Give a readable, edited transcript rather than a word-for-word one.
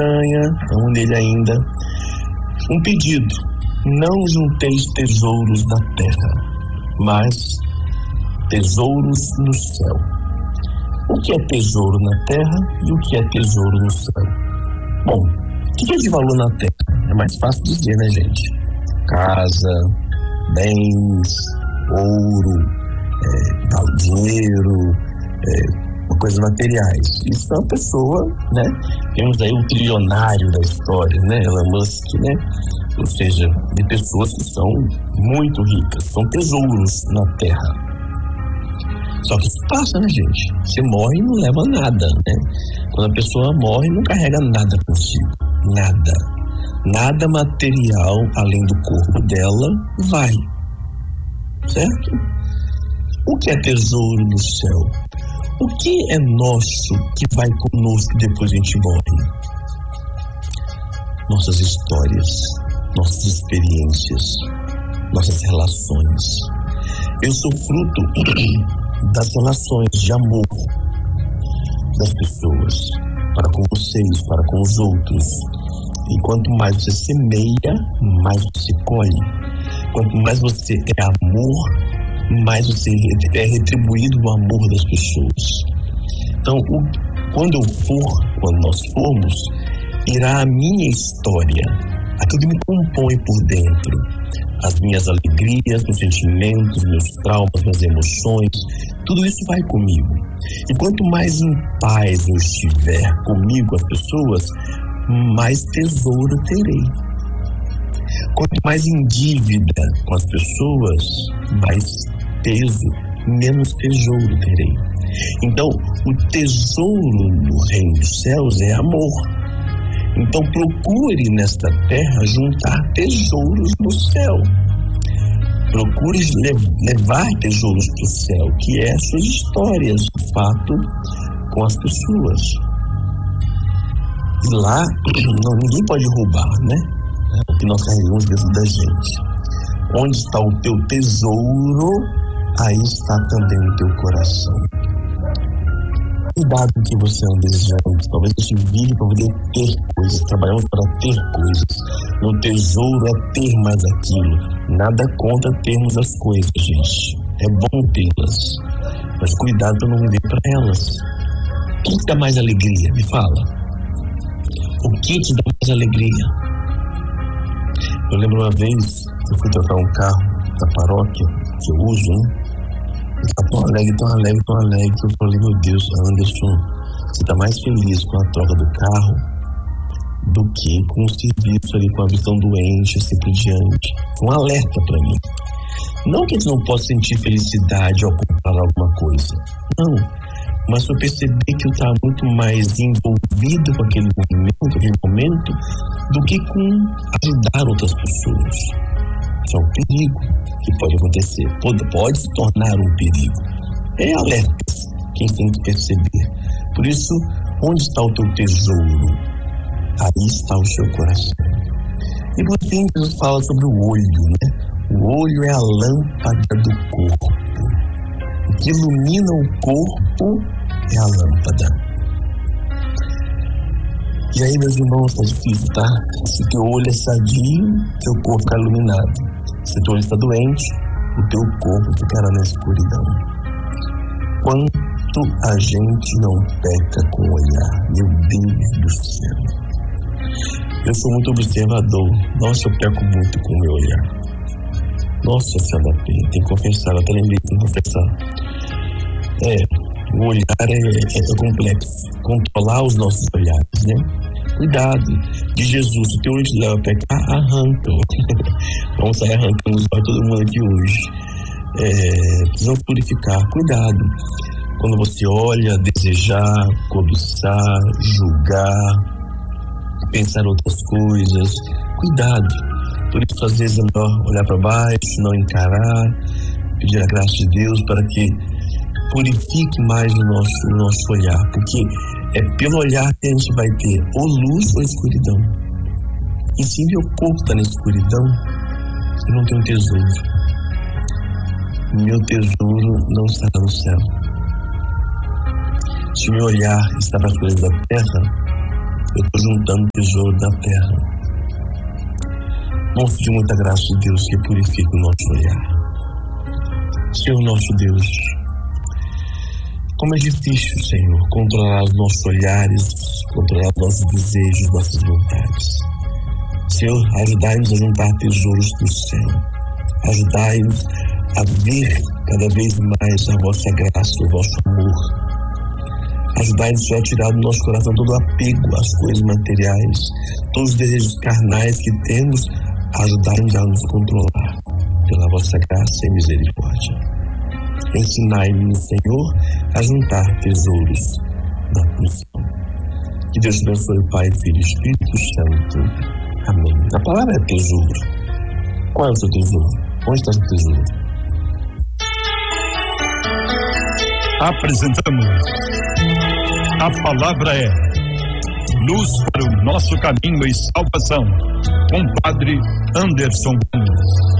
montanha, estamos nele ainda. Um pedido: não junteis tesouros na terra, mas tesouros no céu. O que é tesouro na terra e o que é tesouro no céu? Bom, o que é de valor na terra? É mais fácil dizer, né, gente? Casa, bens, ouro, dinheiro, coisas materiais. Isso é uma pessoa, né? Temos aí o trilionário da história, né? Elon Musk, né? Ou seja, de pessoas que são muito ricas, são tesouros na terra. Só que isso passa, né, gente? Você morre e não leva nada, né? Quando a pessoa morre, não carrega nada consigo. Nada. Nada material, além do corpo dela, vai. Certo? O que é tesouro no céu? O que é nosso que vai conosco depois a gente morre? Nossas histórias, nossas experiências, nossas relações. Eu sou fruto das relações de amor das pessoas, para com vocês, para com os outros. E quanto mais você semeia, mais você colhe. Quanto mais você é amor, mais você é retribuído o amor das pessoas. Então, quando nós formos, irá a minha história, aquilo que me compõe por dentro, as minhas alegrias, meus sentimentos, meus traumas, minhas emoções, tudo isso vai comigo. E quanto mais em paz eu estiver comigo, as pessoas, mais tesouro terei. Quanto mais em dívida com as pessoas, mais peso, menos tesouro terei. Então, o tesouro no reino dos céus é amor. Então, procure nesta terra juntar tesouros no céu. Procure levar tesouros para o céu, que é suas histórias, de fato, com as pessoas. E lá, ninguém pode roubar, né? O que nós carregamos dentro da gente. Onde está o teu tesouro, aí está também o teu coração. Cuidado com o que você anda desejando. Talvez você vive para poder ter coisas. Trabalhamos para ter coisas. No tesouro é ter mais aquilo. Nada contra termos as coisas, gente. É bom tê-las. Mas cuidado para não viver para elas. O que te dá mais alegria? Me fala. O que te dá mais alegria? Eu lembro uma vez, eu fui trocar um carro da paróquia, que eu uso, né? Tá tão alegre, que eu falei, meu Deus, Anderson, você tá mais feliz com a troca do carro do que com o serviço ali, com a visão doente, assim por diante. Foi um alerta para mim. Não que a gente não possa sentir felicidade ao comprar alguma coisa, não, mas eu percebi que eu estava muito mais envolvido com aquele momento, do que com ajudar outras pessoas. Isso é um perigo que pode acontecer, pode se tornar um perigo. É alertas que a gente tem que perceber. Por isso, onde está o teu tesouro? Aí está o seu coração. E por fim, Jesus fala sobre o olho, né? O olho é a lâmpada do corpo. O que ilumina o corpo é a lâmpada. E aí, meus irmãos, tá difícil, tá? Se teu olho é sadio, teu corpo fica iluminado. Se teu olho está doente, o teu corpo ficará na escuridão. Quanto a gente não peca com o olhar, meu Deus do céu. Eu sou muito observador. Nossa, eu peco muito com o meu olhar. Nossa Senhora da Penha, tem que confessar, até lembrei de confessar. O olhar é complexo. Controlar os nossos olhares, né? Cuidado. De Jesus, se o teu olho te leva a pecar, arranca. Vamos sair arrancando os olhos todo mundo aqui hoje. Precisamos purificar. Cuidado. Quando você olha, desejar, cobiçar, julgar, pensar outras coisas, cuidado. Por isso, às vezes, é melhor olhar para baixo, não encarar, pedir a graça de Deus para que purifique mais o nosso olhar, porque é pelo olhar que a gente vai ter ou luz ou escuridão. E se meu corpo está na escuridão, eu não tenho tesouro. Meu tesouro não estará no céu. Se meu olhar está para as coisas da terra, eu estou juntando tesouro da terra. Vamos pedir muita graça de Deus que purifique o nosso olhar. Senhor nosso Deus, como é difícil, Senhor, controlar os nossos olhares, controlar os nossos desejos, nossas vontades. Senhor, ajudai-nos a juntar tesouros do céu. Ajudai-nos a ver cada vez mais a vossa graça, o vosso amor. Ajudai-nos, Senhor, a tirar do nosso coração todo o apego às coisas materiais, todos os desejos carnais que temos. Ajudai-nos a nos controlar pela vossa graça e misericórdia. Ensinai-nos, Senhor, a juntar tesouros da missão. Que Deus te abençoe, Pai, Filho e Espírito Santo. Amém. A palavra é tesouro. Qual é o seu tesouro? Onde está o seu tesouro? Apresentamos A Palavra é Luz para o Nosso Caminho e Salvação, com Padre Anderson Gomes.